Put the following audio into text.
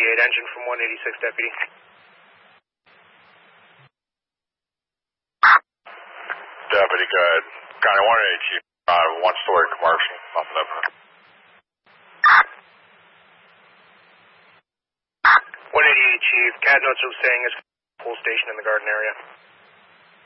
188, engine from 186, deputy. Deputy, go ahead. County 188, Chief. One-story commercial. Nothing up. 188, Chief. CAD notes are saying is full station in the garden area.